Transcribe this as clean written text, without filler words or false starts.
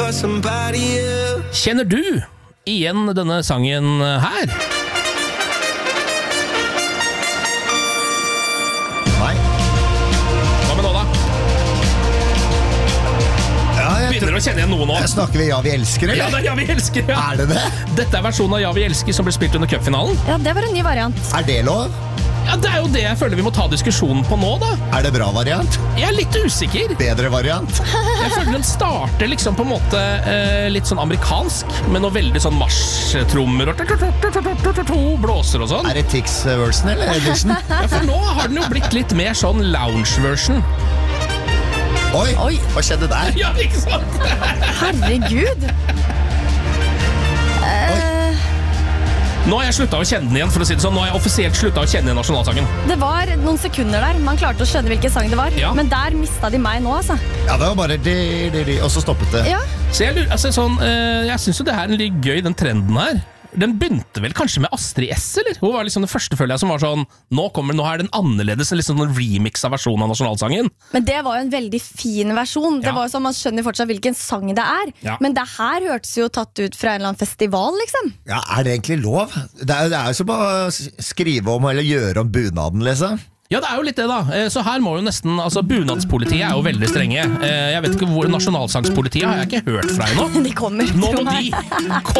Kjenner du igjen denne sangen her? Nei. Hva med nå da? Begynner å kjenne igjen noe nå. Snakker vi Ja, vi elsker, eller? Ja, det er Ja, vi elsker, ja. Er det det? Dette er versjonen av Ja, vi elsker som ble spilt under cupfinalen. Ja, det var en ny variant. Er det lov? Ja, det er jo det jeg føler vi må ta diskusjonen på nå, da. Er det bra variant? Jeg er litt usikker. Bedre variant? Jeg føler den starter liksom på en måte litt sånn amerikansk, med noe veldig sånn marsjtrommer og blåser og sånn. Er det Tix-version eller edition? Ja, for nå har den jo blitt litt mer sånn lounge-version. Oi, Oi. hva skjedde der? Ja, ikke sant? Herregud. Nå har jeg sluttet å kjenne den igjen, for å si det sånn. Nå har jeg offisielt sluttet å kjenne igjen nasjonalsangen. Det var noen sekunder der man klarte å skjønne hvilken sang det var. Ja. Men der mistet de meg nå, altså. Ja, det var bare og så stoppet det. Ja. Så jeg, altså, sånn, jeg synes jo det her er litt gøy, den trenden her. Den begynte vel kanskje med Astrid S, eller? Hun var liksom den første, føler jeg, som var sånn nå er den annerledes, liksom en remix av versjonen av nasjonalsangen. Men det var jo en veldig fin versjon. Det Ja. var jo sånn, man skjønner fortsatt hvilken sang det er. Ja. Men det her hørtes jo tatt ut fra en eller annen festival, liksom. Ja, er det egentlig lov? Det er jo som å skrive om eller gjøre om bunaden, liksom. Ja, det er jo litt det da. Så her må jo nesten, altså bunadspolitiet er jo veldig strenge. Jeg vet ikke hvor nasjonalsangspolitiet har jeg ikke hørt fra ennå. De kommer, Nå tro må meg. de